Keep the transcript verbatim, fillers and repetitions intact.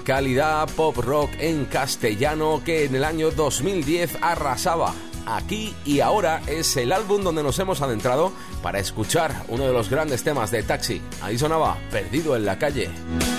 calidad, pop rock en castellano que en el año dos mil diez arrasaba. Aquí y Ahora es el álbum donde nos hemos adentrado para escuchar uno de los grandes temas de Taxi. Ahí sonaba Perdido en la calle.